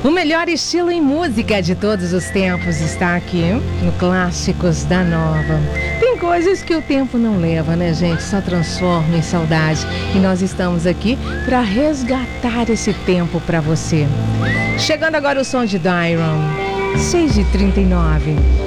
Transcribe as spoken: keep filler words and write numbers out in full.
O melhor estilo em música de todos os tempos está aqui no Clássicos da Nova. Tem coisas que o tempo não leva, né, gente? Só transforma em saudade. E nós estamos aqui para resgatar esse tempo para você. Chegando agora o som de Dairon, seis e trinta e nove.